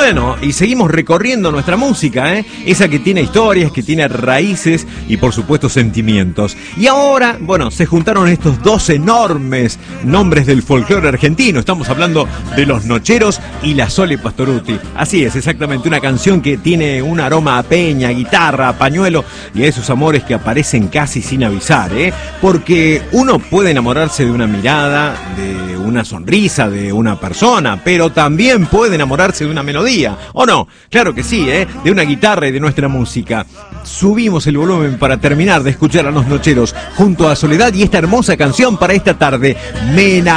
bueno, y seguimos recorriendo nuestra música, esa que tiene historias, que tiene raíces y por supuesto sentimientos. Y ahora, bueno, se juntaron estos dos enormes nombres del folclore argentino. Estamos hablando de Los Nocheros y la Sole Pastorutti. Así es, exactamente, una canción que tiene un aroma a peña, guitarra, a pañuelo y a esos amores que aparecen casi sin avisar, porque uno puede enamorarse de una mirada, de una sonrisa, de una persona, pero también puede enamorarse de una melodía, ¿o no? Claro que sí, de una guitarra y de nuestra música. Subimos el volumen para terminar de escuchar a Los Nocheros junto a Soledad y esta hermosa canción para esta tarde,